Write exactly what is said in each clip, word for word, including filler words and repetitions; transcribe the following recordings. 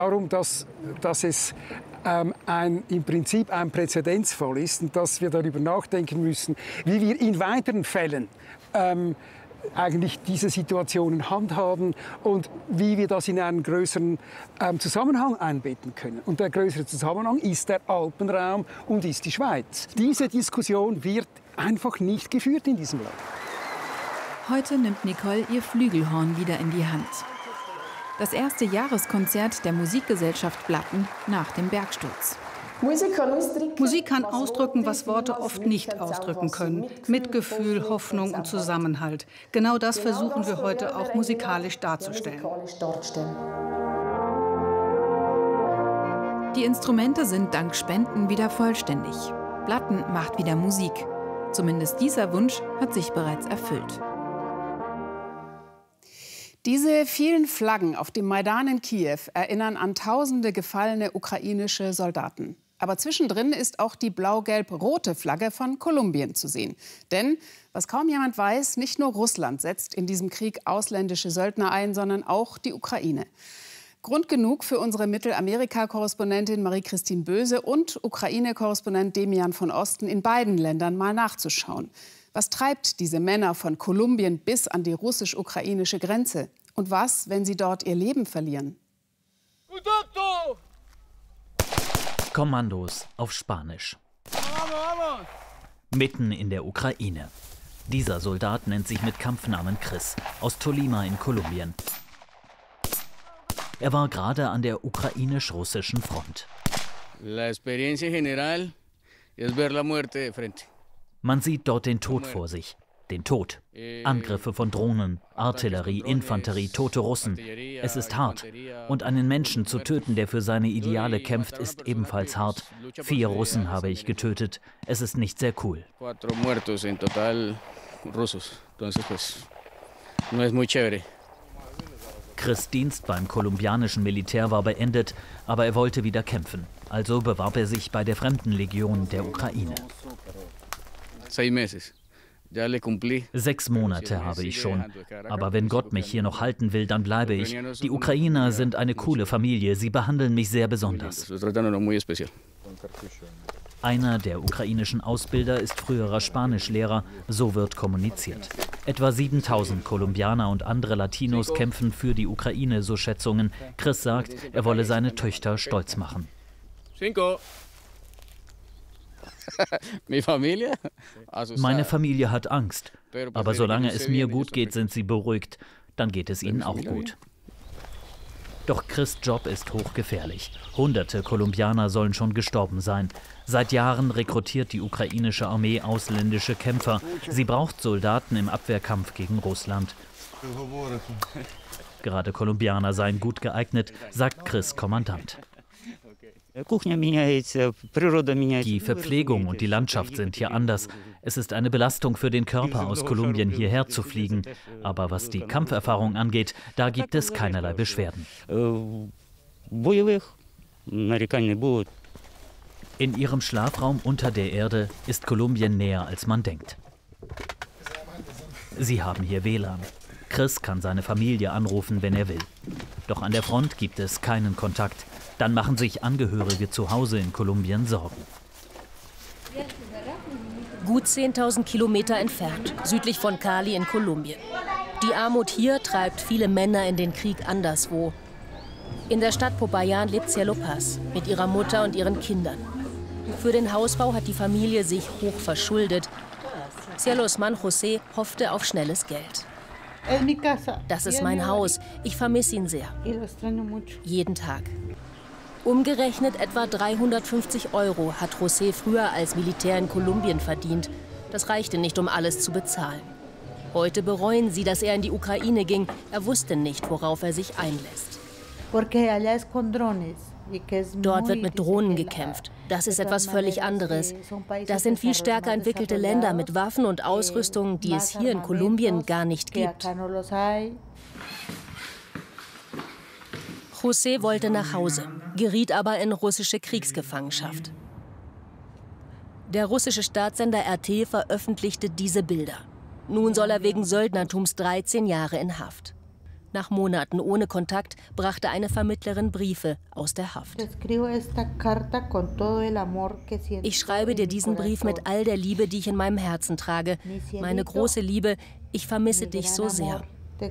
Darum, dass, dass es ähm, ein, im Prinzip ein Präzedenzfall ist und dass wir darüber nachdenken müssen, wie wir in weiteren Fällen ähm, eigentlich diese Situationen handhaben und wie wir das in einen größeren ähm, Zusammenhang einbetten können. Und der größere Zusammenhang ist der Alpenraum und ist die Schweiz. Diese Diskussion wird einfach nicht geführt in diesem Land. Heute nimmt Nicole ihr Flügelhorn wieder in die Hand. Das erste Jahreskonzert der Musikgesellschaft Blatten nach dem Bergsturz. Musik kann ausdrücken, was Worte oft nicht ausdrücken können. Mitgefühl, Hoffnung und Zusammenhalt. Genau das versuchen wir heute auch musikalisch darzustellen. Die Instrumente sind dank Spenden wieder vollständig. Blatten macht wieder Musik. Zumindest dieser Wunsch hat sich bereits erfüllt. Diese vielen Flaggen auf dem Maidan in Kiew erinnern an tausende gefallene ukrainische Soldaten. Aber zwischendrin ist auch die blau-gelb-rote Flagge von Kolumbien zu sehen. Denn, was kaum jemand weiß, nicht nur Russland setzt in diesem Krieg ausländische Söldner ein, sondern auch die Ukraine. Grund genug für unsere Mittelamerika-Korrespondentin Marie-Christine Böse und Ukraine-Korrespondent Demian von Osten in beiden Ländern mal nachzuschauen. Was treibt diese Männer von Kolumbien bis an die russisch-ukrainische Grenze? Und was, wenn sie dort ihr Leben verlieren? Kommandos auf Spanisch. Mitten in der Ukraine. Dieser Soldat nennt sich mit Kampfnamen Chris, aus Tolima in Kolumbien. Er war gerade an der ukrainisch-russischen Front. La experiencia general es ver la muerte frente. Man sieht dort den Tod vor sich. Den Tod. Angriffe von Drohnen, Artillerie, Infanterie, tote Russen. Es ist hart. Und einen Menschen zu töten, der für seine Ideale kämpft, ist ebenfalls hart. Vier Russen habe ich getötet. Es ist nicht sehr cool. Chris' Dienst beim kolumbianischen Militär war beendet, aber er wollte wieder kämpfen. Also bewarb er sich bei der Fremdenlegion der Ukraine. Sechs Monate habe ich schon. Aber wenn Gott mich hier noch halten will, dann bleibe ich. Die Ukrainer sind eine coole Familie. Sie behandeln mich sehr besonders. Einer der ukrainischen Ausbilder ist früherer Spanischlehrer. So wird kommuniziert. Etwa siebentausend Kolumbianer und andere Latinos kämpfen für die Ukraine, so Schätzungen. Chris sagt, er wolle seine Töchter stolz machen. Meine Familie hat Angst, aber solange es mir gut geht, sind sie beruhigt. Dann geht es ihnen auch gut. Doch Chris' Job ist hochgefährlich. Hunderte Kolumbianer sollen schon gestorben sein. Seit Jahren rekrutiert die ukrainische Armee ausländische Kämpfer. Sie braucht Soldaten im Abwehrkampf gegen Russland. Gerade Kolumbianer seien gut geeignet, sagt Chris' Kommandant. Die Verpflegung und die Landschaft sind hier anders. Es ist eine Belastung für den Körper, aus Kolumbien hierher zu fliegen. Aber was die Kampferfahrung angeht, da gibt es keinerlei Beschwerden. In ihrem Schlafraum unter der Erde ist Kolumbien näher, als man denkt. Sie haben hier W L A N. Chris kann seine Familie anrufen, wenn er will. Doch an der Front gibt es keinen Kontakt. Dann machen sich Angehörige zu Hause in Kolumbien Sorgen. Gut zehntausend Kilometer entfernt, südlich von Cali in Kolumbien. Die Armut hier treibt viele Männer in den Krieg anderswo. In der Stadt Popayan lebt Cielo Paz mit ihrer Mutter und ihren Kindern. Für den Hausbau hat die Familie sich hoch verschuldet. Cielos Mann José hoffte auf schnelles Geld. Das ist mein Haus. Ich vermisse ihn sehr. Jeden Tag. Umgerechnet etwa dreihundertfünfzig Euro hat José früher als Militär in Kolumbien verdient. Das reichte nicht, um alles zu bezahlen. Heute bereuen sie, dass er in die Ukraine ging. Er wusste nicht, worauf er sich einlässt. Dort wird mit Drohnen gekämpft. Das ist etwas völlig anderes. Das sind viel stärker entwickelte Länder mit Waffen und Ausrüstung, die es hier in Kolumbien gar nicht gibt. José wollte nach Hause, geriet aber in russische Kriegsgefangenschaft. Der russische Staatssender R T veröffentlichte diese Bilder. Nun soll er wegen Söldnertums dreizehn Jahre in Haft. Nach Monaten ohne Kontakt brachte eine Vermittlerin Briefe aus der Haft. Ich schreibe dir diesen Brief mit all der Liebe, die ich in meinem Herzen trage. Meine große Liebe, ich vermisse dich so sehr.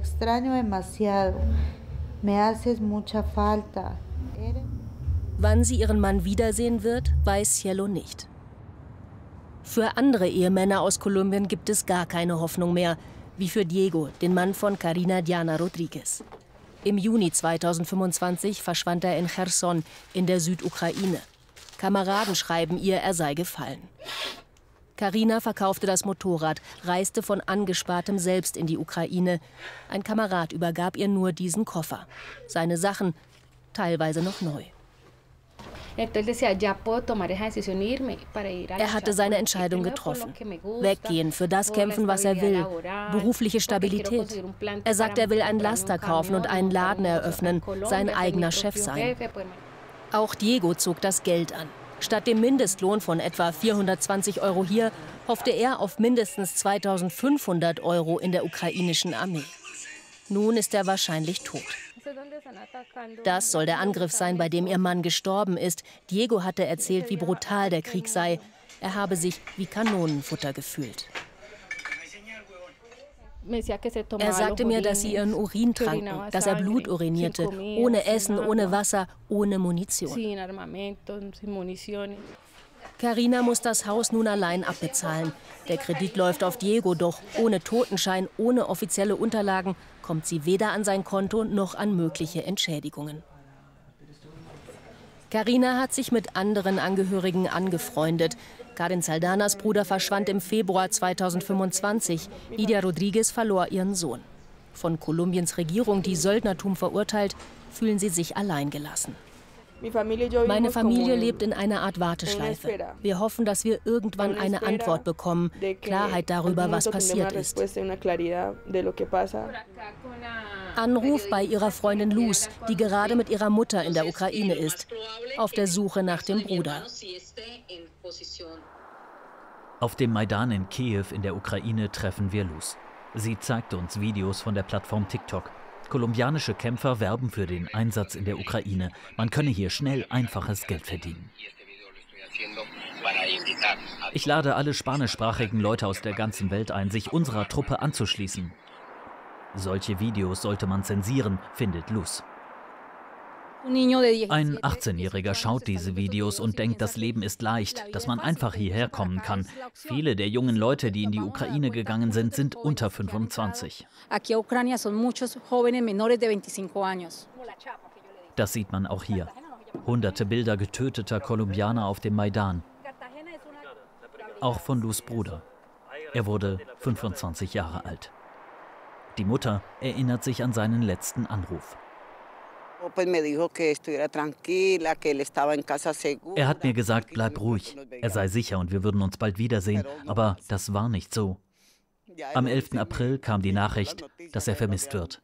Wann sie ihren Mann wiedersehen wird, weiß Cielo nicht. Für andere Ehemänner aus Kolumbien gibt es gar keine Hoffnung mehr, wie für Diego, den Mann von Karina Diana Rodriguez. Im Juni zweitausendfünfundzwanzig verschwand er in Cherson in der Südukraine. Kameraden schreiben ihr, er sei gefallen. Karina verkaufte das Motorrad, reiste von angespartem Selbst in die Ukraine. Ein Kamerad übergab ihr nur diesen Koffer. Seine Sachen, teilweise noch neu. Er hatte seine Entscheidung getroffen. Weggehen, für das kämpfen, was er will. Berufliche Stabilität. Er sagt, er will einen Laster kaufen und einen Laden eröffnen, sein eigener Chef sein. Auch Diego zog das Geld an. Statt dem Mindestlohn von etwa vierhundertzwanzig Euro hier, hoffte er auf mindestens zweitausendfünfhundert Euro in der ukrainischen Armee. Nun ist er wahrscheinlich tot. Das soll der Angriff sein, bei dem ihr Mann gestorben ist. Diego hatte erzählt, wie brutal der Krieg sei. Er habe sich wie Kanonenfutter gefühlt. Er sagte mir, dass sie ihren Urin tranken, dass er Blut urinierte, ohne Essen, ohne Wasser, ohne Munition. Karina muss das Haus nun allein abbezahlen. Der Kredit läuft auf Diego, doch ohne Totenschein, ohne offizielle Unterlagen kommt sie weder an sein Konto noch an mögliche Entschädigungen. Karina hat sich mit anderen Angehörigen angefreundet. Karin Saldanas Bruder verschwand im Februar zweitausendfünfundzwanzig. Idia Rodriguez verlor ihren Sohn. Von Kolumbiens Regierung, die Söldnertum verurteilt, fühlen sie sich alleingelassen. Meine Familie lebt in einer Art Warteschleife. Wir hoffen, dass wir irgendwann eine Antwort bekommen, Klarheit darüber, was passiert ist. Anruf bei ihrer Freundin Luz, die gerade mit ihrer Mutter in der Ukraine ist, auf der Suche nach dem Bruder. Auf dem Maidan in Kiew in der Ukraine treffen wir Luz. Sie zeigt uns Videos von der Plattform TikTok. Kolumbianische Kämpfer werben für den Einsatz in der Ukraine. Man könne hier schnell einfaches Geld verdienen. Ich lade alle spanischsprachigen Leute aus der ganzen Welt ein, sich unserer Truppe anzuschließen. Solche Videos sollte man zensieren, findet Luz. Ein achtzehnjähriger schaut diese Videos und denkt, das Leben ist leicht, dass man einfach hierher kommen kann. Viele der jungen Leute, die in die Ukraine gegangen sind, sind unter fünfundzwanzig. Das sieht man auch hier. Hunderte Bilder getöteter Kolumbianer auf dem Maidan. Auch von Luz' Bruder. Er wurde fünfundzwanzig Jahre alt. Die Mutter erinnert sich an seinen letzten Anruf. Er hat mir gesagt, bleib ruhig, er sei sicher und wir würden uns bald wiedersehen, aber das war nicht so. Am elften April kam die Nachricht, dass er vermisst wird.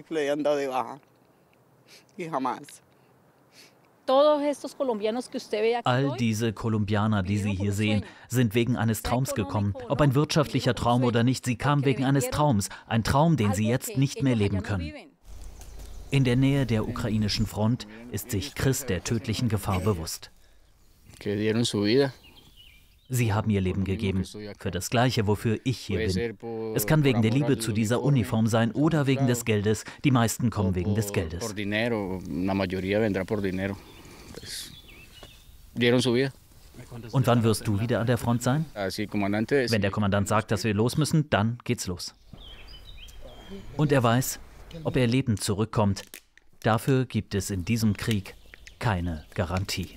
All diese Kolumbianer, die Sie hier sehen, sind wegen eines Traums gekommen. Ob ein wirtschaftlicher Traum oder nicht, sie kamen wegen eines Traums. Ein Traum, den sie jetzt nicht mehr leben können. In der Nähe der ukrainischen Front ist sich Chris der tödlichen Gefahr bewusst. Sie haben ihr Leben gegeben, für das Gleiche, wofür ich hier bin. Es kann wegen der Liebe zu dieser Uniform sein oder wegen des Geldes. Die meisten kommen wegen des Geldes. Und wann wirst du wieder an der Front sein? Wenn der Kommandant sagt, dass wir los müssen, dann geht's los. Und er weiß, ob er lebend zurückkommt, dafür gibt es in diesem Krieg keine Garantie.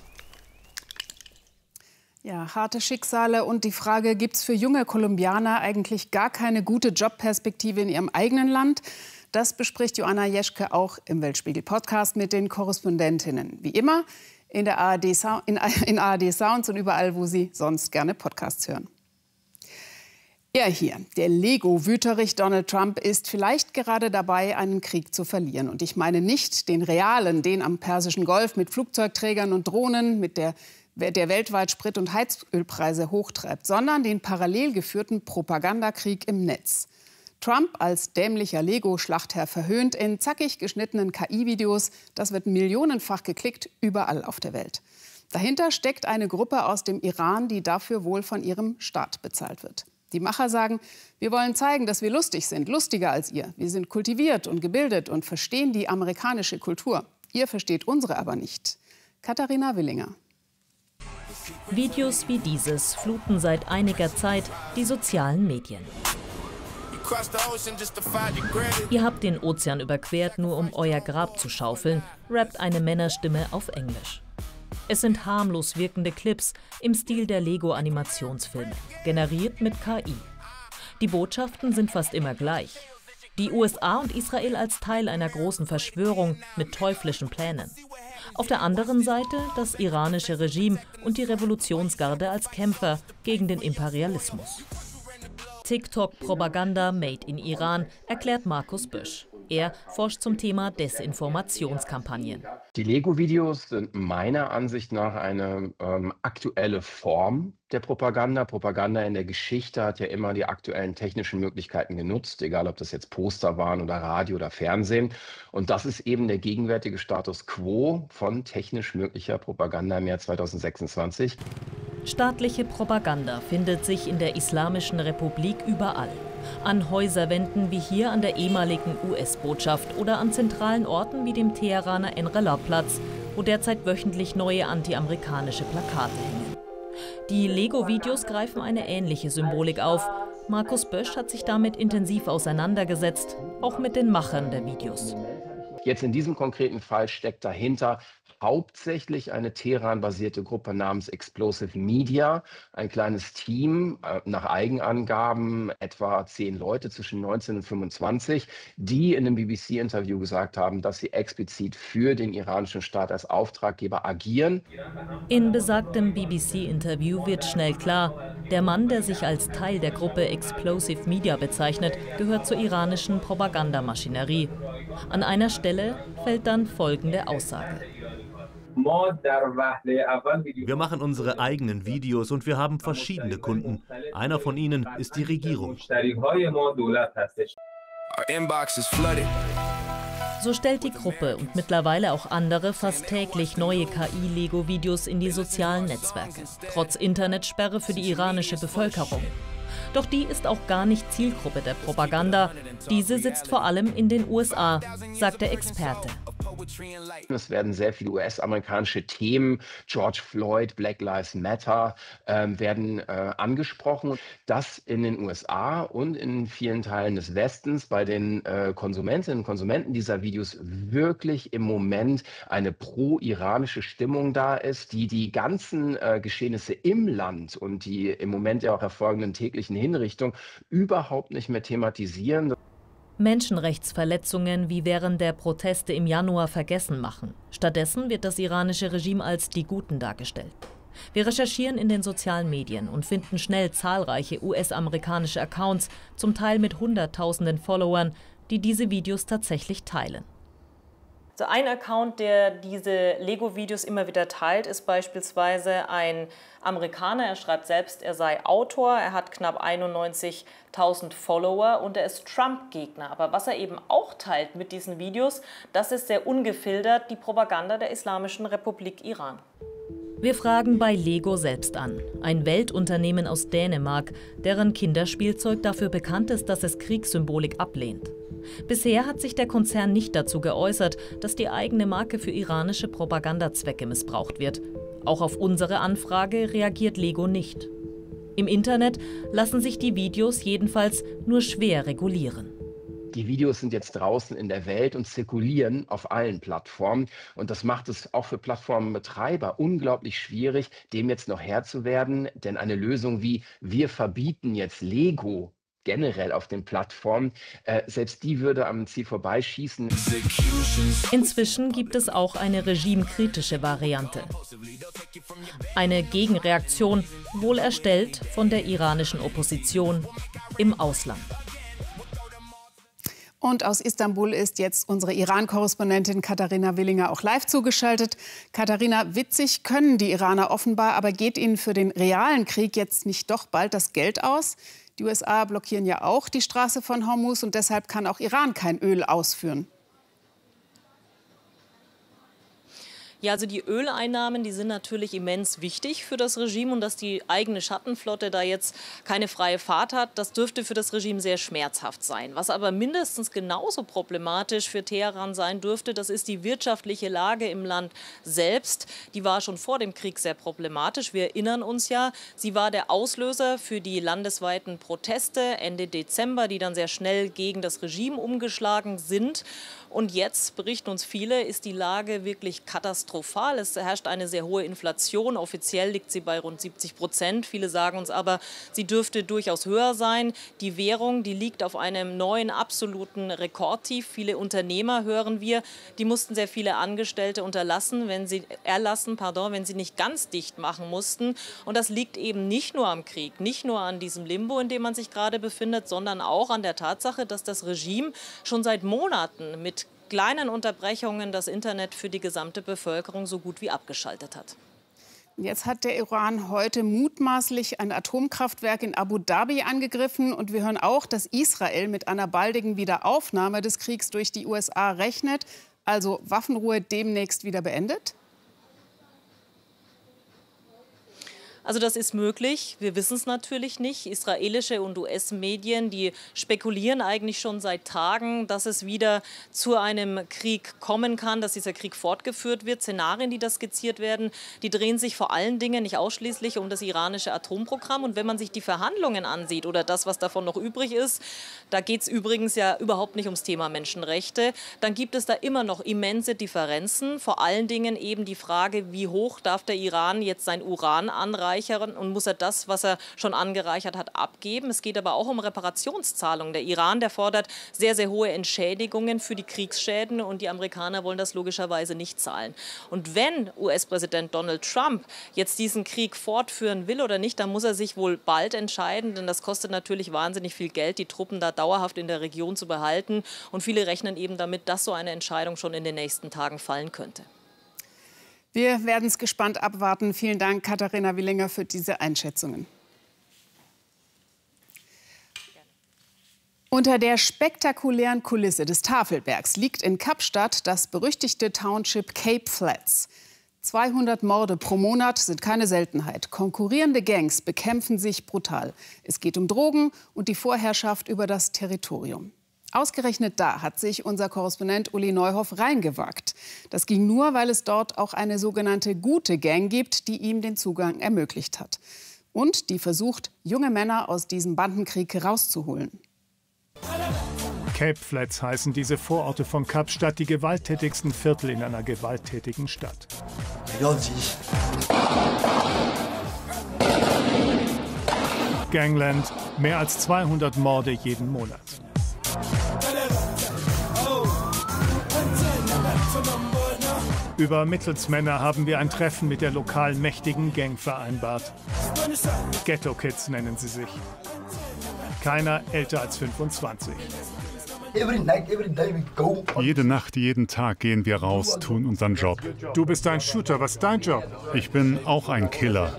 Ja, harte Schicksale und die Frage, gibt es für junge Kolumbianer eigentlich gar keine gute Jobperspektive in ihrem eigenen Land? Das bespricht Joanna Jeschke auch im Weltspiegel-Podcast mit den Korrespondentinnen. Wie immer in der A R D Sound, in, in A R D Sounds und überall, wo Sie sonst gerne Podcasts hören. Er hier, der Lego-Wüterich Donald Trump, ist vielleicht gerade dabei, einen Krieg zu verlieren. Und ich meine nicht den realen, den am Persischen Golf mit Flugzeugträgern und Drohnen, mit der, der weltweit Sprit- und Heizölpreise hochtreibt, sondern den parallel geführten Propagandakrieg im Netz. Trump als dämlicher Lego-Schlachtherr verhöhnt in zackig geschnittenen K I-Videos. Das wird millionenfach geklickt, überall auf der Welt. Dahinter steckt eine Gruppe aus dem Iran, die dafür wohl von ihrem Staat bezahlt wird. Die Macher sagen, wir wollen zeigen, dass wir lustig sind, lustiger als ihr. Wir sind kultiviert und gebildet und verstehen die amerikanische Kultur. Ihr versteht unsere aber nicht. Katharina Willinger. Videos wie dieses fluten seit einiger Zeit die sozialen Medien. Ihr habt den Ozean überquert, nur um euer Grab zu schaufeln, rappt eine Männerstimme auf Englisch. Es sind harmlos wirkende Clips im Stil der Lego-Animationsfilme, generiert mit K I. Die Botschaften sind fast immer gleich. Die U S A und Israel als Teil einer großen Verschwörung mit teuflischen Plänen. Auf der anderen Seite das iranische Regime und die Revolutionsgarde als Kämpfer gegen den Imperialismus. TikTok-Propaganda made in Iran, erklärt Markus Bösch. Er forscht zum Thema Desinformationskampagnen. Die Lego-Videos sind meiner Ansicht nach eine ähm, aktuelle Form der Propaganda. Propaganda in der Geschichte hat ja immer die aktuellen technischen Möglichkeiten genutzt, egal ob das jetzt Poster waren oder Radio oder Fernsehen. Und das ist eben der gegenwärtige Status quo von technisch möglicher Propaganda im Jahr zweitausendsechsundzwanzig. Staatliche Propaganda findet sich in der Islamischen Republik überall. An Häuserwänden wie hier an der ehemaligen U S-Botschaft oder an zentralen Orten wie dem Teheraner Enrelab-Platz, wo derzeit wöchentlich neue anti-amerikanische Plakate hängen. Die Lego-Videos greifen eine ähnliche Symbolik auf. Markus Bösch hat sich damit intensiv auseinandergesetzt, auch mit den Machern der Videos. Jetzt in diesem konkreten Fall steckt dahinter hauptsächlich eine Teheran-basierte Gruppe namens Explosive Media, ein kleines Team, äh, nach Eigenangaben etwa zehn Leute zwischen neunzehn und fünfundzwanzig, die in einem B B C-Interview gesagt haben, dass sie explizit für den iranischen Staat als Auftraggeber agieren. In besagtem B B C-Interview wird schnell klar, der Mann, der sich als Teil der Gruppe Explosive Media bezeichnet, gehört zur iranischen Propagandamaschinerie. An einer Stelle fällt dann folgende Aussage. Wir machen unsere eigenen Videos und wir haben verschiedene Kunden. Einer von ihnen ist die Regierung. So stellt die Gruppe und mittlerweile auch andere fast täglich neue K I-Lego-Videos in die sozialen Netzwerke, trotz Internetsperre für die iranische Bevölkerung. Doch die ist auch gar nicht Zielgruppe der Propaganda. Diese sitzt vor allem in den U S A, sagt der Experte. Es werden sehr viele U S-amerikanische Themen, George Floyd, Black Lives Matter, äh, werden äh, angesprochen. Das in den U S A und in vielen Teilen des Westens bei den äh, Konsumentinnen und Konsumenten dieser Videos wirklich im Moment eine pro-iranische Stimmung da ist, die die ganzen äh, Geschehnisse im Land und die im Moment ja auch erfolgenden täglichen Hinrichtungen überhaupt nicht mehr thematisieren. Menschenrechtsverletzungen wie während der Proteste im Januar vergessen machen. Stattdessen wird das iranische Regime als die Guten dargestellt. Wir recherchieren in den sozialen Medien und finden schnell zahlreiche U S-amerikanische Accounts, zum Teil mit Hunderttausenden Followern, die diese Videos tatsächlich teilen. So ein Account, der diese Lego-Videos immer wieder teilt, ist beispielsweise ein Amerikaner. Er schreibt selbst, er sei Autor, er hat knapp einundneunzigtausend Follower und er ist Trump-Gegner. Aber was er eben auch teilt mit diesen Videos, das ist sehr ungefiltert die Propaganda der Islamischen Republik Iran. Wir fragen bei Lego selbst an, ein Weltunternehmen aus Dänemark, deren Kinderspielzeug dafür bekannt ist, dass es Kriegssymbolik ablehnt. Bisher hat sich der Konzern nicht dazu geäußert, dass die eigene Marke für iranische Propagandazwecke missbraucht wird. Auch auf unsere Anfrage reagiert Lego nicht. Im Internet lassen sich die Videos jedenfalls nur schwer regulieren. Die Videos sind jetzt draußen in der Welt und zirkulieren auf allen Plattformen. Und das macht es auch für Plattformenbetreiber unglaublich schwierig, dem jetzt noch Herr zu werden. Denn eine Lösung wie wir verbieten jetzt Lego generell auf den Plattformen, äh, selbst die würde am Ziel vorbeischießen. Inzwischen gibt es auch eine regimekritische Variante. Eine Gegenreaktion, wohl erstellt von der iranischen Opposition im Ausland. Und aus Istanbul ist jetzt unsere Iran-Korrespondentin Katharina Willinger auch live zugeschaltet. Katharina, witzig können die Iraner offenbar, aber geht ihnen für den realen Krieg jetzt nicht doch bald das Geld aus? Die U S A blockieren ja auch die Straße von Hormuz und deshalb kann auch Iran kein Öl ausführen. Ja, also die Öleinnahmen, die sind natürlich immens wichtig für das Regime und dass die eigene Schattenflotte da jetzt keine freie Fahrt hat, das dürfte für das Regime sehr schmerzhaft sein. Was aber mindestens genauso problematisch für Teheran sein dürfte, das ist die wirtschaftliche Lage im Land selbst. Die war schon vor dem Krieg sehr problematisch. Wir erinnern uns ja, sie war der Auslöser für die landesweiten Proteste Ende Dezember, die dann sehr schnell gegen das Regime umgeschlagen sind. Und jetzt, berichten uns viele, ist die Lage wirklich katastrophal. Es herrscht eine sehr hohe Inflation. Offiziell liegt sie bei rund siebzig Prozent. Viele sagen uns aber, sie dürfte durchaus höher sein. Die Währung, die liegt auf einem neuen absoluten Rekordtief. Viele Unternehmer, hören wir, die mussten sehr viele Angestellte unterlassen, wenn sie, erlassen, pardon, wenn sie nicht ganz dicht machen mussten. Und das liegt eben nicht nur am Krieg, nicht nur an diesem Limbo, in dem man sich gerade befindet, sondern auch an der Tatsache, dass das Regime schon seit Monaten mit kleinen Unterbrechungen das Internet für die gesamte Bevölkerung so gut wie abgeschaltet hat. Jetzt hat der Iran heute mutmaßlich ein Atomkraftwerk in Abu Dhabi angegriffen. Und wir hören auch, dass Israel mit einer baldigen Wiederaufnahme des Kriegs durch die U S A rechnet. Also Waffenruhe demnächst wieder beendet? Also das ist möglich. Wir wissen es natürlich nicht. Israelische und U S-Medien, die spekulieren eigentlich schon seit Tagen, dass es wieder zu einem Krieg kommen kann, dass dieser Krieg fortgeführt wird. Szenarien, die da skizziert werden, die drehen sich vor allen Dingen, nicht ausschließlich, um das iranische Atomprogramm. Und wenn man sich die Verhandlungen ansieht oder das, was davon noch übrig ist, da geht es übrigens ja überhaupt nicht ums Thema Menschenrechte, dann gibt es da immer noch immense Differenzen. Vor allen Dingen eben die Frage, wie hoch darf der Iran jetzt sein Uran anreichern und muss er das, was er schon angereichert hat, abgeben. Es geht aber auch um Reparationszahlungen. Der Iran, der fordert sehr, sehr hohe Entschädigungen für die Kriegsschäden und die Amerikaner wollen das logischerweise nicht zahlen. Und wenn U S-Präsident Donald Trump jetzt diesen Krieg fortführen will oder nicht, dann muss er sich wohl bald entscheiden, denn das kostet natürlich wahnsinnig viel Geld, die Truppen da dauerhaft in der Region zu behalten. Und viele rechnen eben damit, dass so eine Entscheidung schon in den nächsten Tagen fallen könnte. Wir werden es gespannt abwarten. Vielen Dank, Katharina Willinger, für diese Einschätzungen. Unter der spektakulären Kulisse des Tafelbergs liegt in Kapstadt das berüchtigte Township Cape Flats. zweihundert Morde pro Monat sind keine Seltenheit. Konkurrierende Gangs bekämpfen sich brutal. Es geht um Drogen und die Vorherrschaft über das Territorium. Ausgerechnet da hat sich unser Korrespondent Uli Neuhoff reingewagt. Das ging nur, weil es dort auch eine sogenannte gute Gang gibt, die ihm den Zugang ermöglicht hat. Und die versucht, junge Männer aus diesem Bandenkrieg rauszuholen. Cape Flats heißen diese Vororte von Kapstadt, die gewalttätigsten Viertel in einer gewalttätigen Stadt. Gangland, mehr als zweihundert Morde jeden Monat. Über Mittelsmänner haben wir ein Treffen mit der lokalen mächtigen Gang vereinbart. Ghetto Kids nennen sie sich. Keiner älter als fünfundzwanzig. Jede Nacht, jeden Tag gehen wir raus, tun unseren Job. Du bist ein Shooter, was ist dein Job? Ich bin auch ein Killer.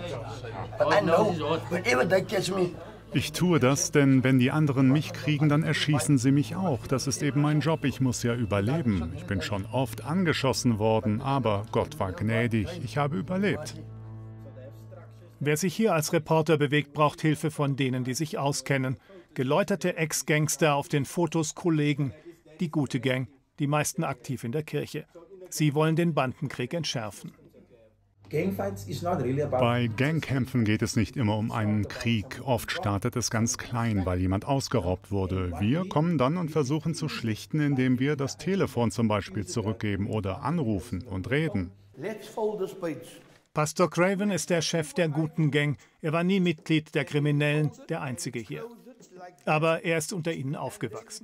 Ich tue das, denn wenn die anderen mich kriegen, dann erschießen sie mich auch. Das ist eben mein Job, ich muss ja überleben. Ich bin schon oft angeschossen worden, aber Gott war gnädig, ich habe überlebt. Wer sich hier als Reporter bewegt, braucht Hilfe von denen, die sich auskennen. Geläuterte Ex-Gangster, auf den Fotos Kollegen, die gute Gang, die meisten aktiv in der Kirche. Sie wollen den Bandenkrieg entschärfen. Bei Gangkämpfen geht es nicht immer um einen Krieg. Oft startet es ganz klein, weil jemand ausgeraubt wurde. Wir kommen dann und versuchen zu schlichten, indem wir das Telefon zum Beispiel zurückgeben oder anrufen und reden. Pastor Craven ist der Chef der guten Gang. Er war nie Mitglied der Kriminellen, der einzige hier. Aber er ist unter ihnen aufgewachsen.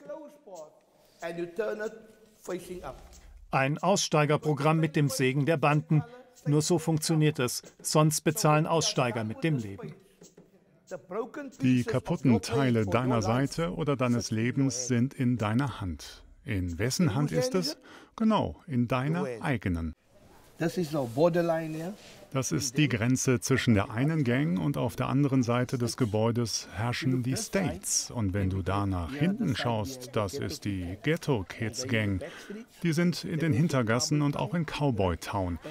Ein Aussteigerprogramm mit dem Segen der Banden. Nur so funktioniert es, sonst bezahlen Aussteiger mit dem Leben. Die kaputten Teile deiner Seite oder deines Lebens sind in deiner Hand. In wessen Hand ist es? Genau, in deiner eigenen. Das ist so Borderline, ja. Das ist die Grenze zwischen der einen Gang und auf der anderen Seite des Gebäudes herrschen die States. Und wenn du da nach hinten schaust, das ist die Ghetto Kids Gang. Die sind in den Hintergassen und auch in Cowboy Town.